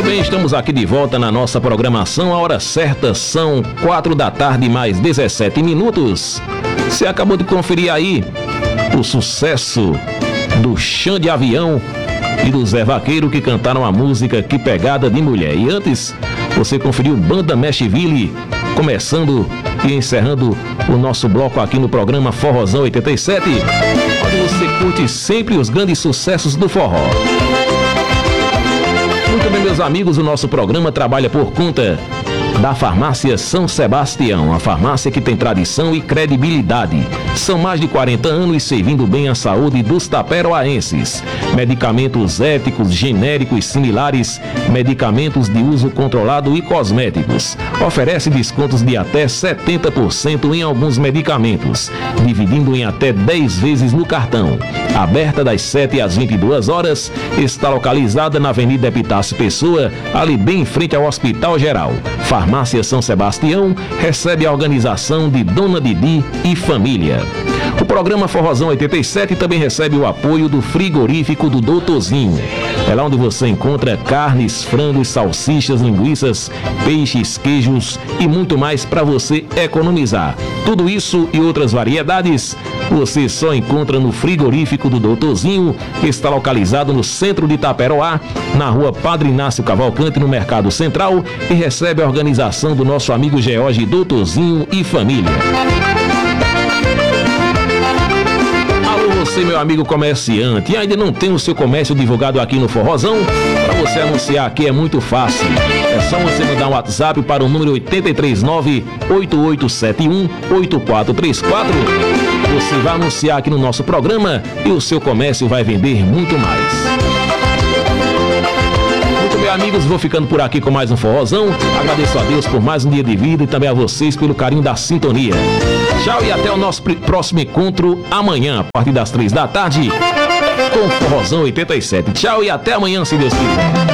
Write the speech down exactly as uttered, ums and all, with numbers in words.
bem, estamos aqui de volta na nossa programação. A hora certa são quatro da tarde mais dezessete minutos. Você acabou de conferir aí o sucesso do Xande Avião e do Zé Vaqueiro, que cantaram a música Que Pegada de Mulher. E antes, você conferiu Banda Meshville, começando e encerrando o nosso bloco aqui no programa Forrozão oitenta e sete, onde você curte sempre os grandes sucessos do forró. Muito bem, meus amigos, o nosso programa trabalha por conta da Farmácia São Sebastião, a farmácia que tem tradição e credibilidade. São mais de quarenta anos servindo bem a saúde dos taperoaenses. Medicamentos éticos, genéricos, similares, medicamentos de uso controlado e cosméticos. Oferece descontos de até setenta por cento em alguns medicamentos, dividindo em até dez vezes no cartão. Aberta das sete às vinte e duas horas, está localizada na Avenida Epitácio Pessoa, ali bem em frente ao Hospital Geral. Farmácia São Sebastião recebe a organização de Dona Didi e família. O programa Forrozão oitenta e sete também recebe o apoio do frigorífico do Doutorzinho. É lá onde você encontra carnes, frangos, salsichas, linguiças, peixes, queijos e muito mais para você economizar. Tudo isso e outras variedades você só encontra no frigorífico do Doutorzinho, que está localizado no centro de Itaperoá, na rua Padre Inácio Cavalcante, no Mercado Central, e recebe a organização do nosso amigo George Doutorzinho e família. Você, meu amigo comerciante, e ainda não tem o seu comércio divulgado aqui no Forrozão? Para você anunciar aqui é muito fácil. É só você mandar um WhatsApp para o número oito três nove, oito oito sete um, oito quatro três quatro. Você vai anunciar aqui no nosso programa e o seu comércio vai vender muito mais. Meus amigos, vou ficando por aqui com mais um Forrozão. Agradeço a Deus por mais um dia de vida e também a vocês pelo carinho da sintonia. Tchau e até o nosso próximo encontro amanhã, a partir das três da tarde, com o Forrozão oitenta e sete. Tchau e até amanhã, se Deus quiser.